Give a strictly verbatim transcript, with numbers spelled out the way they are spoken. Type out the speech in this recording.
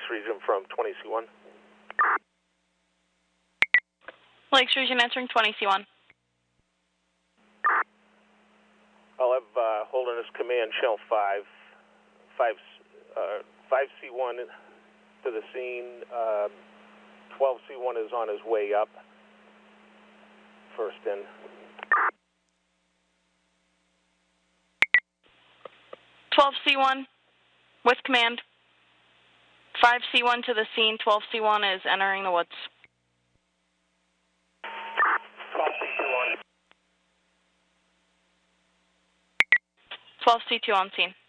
Region from twenty C one. Lakes Region answering twenty C one. I'll have uh, Holderness Command Channel five, five, uh, five C one to the scene. Uh, twelve C one is on his way up. First in. twelve C one with command. five C one to the scene. twelve C one is entering the woods. twelve C one. twelve C two on scene.